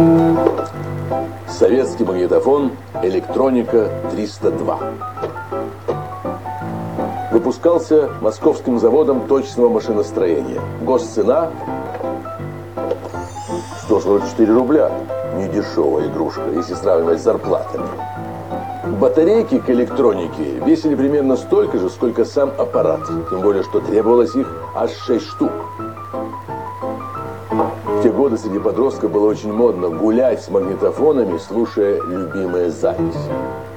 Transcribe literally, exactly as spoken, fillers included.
Советский магнитофон «Электроника триста два». Выпускался Московским заводом точного машиностроения. Госцена сто сорок четыре рубля. Недешевая игрушка, если сравнивать с зарплатами. Батарейки к электронике весили примерно столько же, сколько сам аппарат. Тем более, что требовалось их аж шесть штук. В те годы среди подростков было очень модно гулять с магнитофонами, слушая любимые записи.